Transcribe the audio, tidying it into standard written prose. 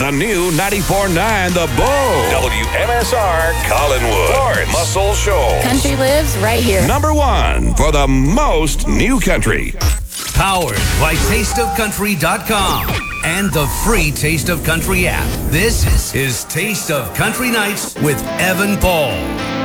the new 94.9 The Bull. WMSR Collinwood. Florence Muscle Shoals. Country lives right here. Number one for the most new country. Powered by TasteOfCountry.com and the free Taste of Country app. This is Taste of Country Nights with Evan Paul.